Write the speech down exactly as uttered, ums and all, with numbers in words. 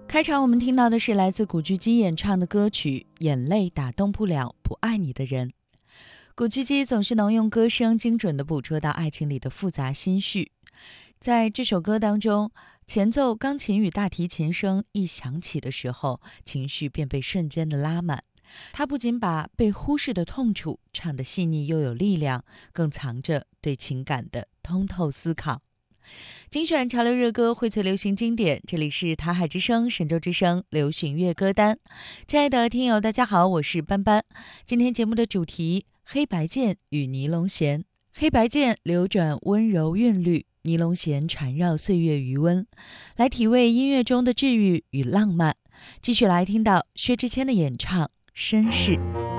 开场我们听到的是来自古巨基演唱的歌曲《眼泪打动不了不爱你的人》。古巨基总是能用歌声精准地捕捉到爱情里的复杂心绪。在这首歌当中，前奏钢琴与大提琴声一响起的时候，情绪便被瞬间的拉满。他不仅把被忽视的痛楚唱得细腻又有力量，更藏着对情感的通透思考。精选潮流热歌，荟萃流行经典，这里是台海之声、神州之声流行乐歌单。亲爱的听友大家好，我是班班。今天节目的主题：黑白键与尼龙弦。黑白键流转温柔韵律，尼龙弦缠绕岁月余温，来体味音乐中的治愈与浪漫。继续来听到薛之谦的演唱《绅士》。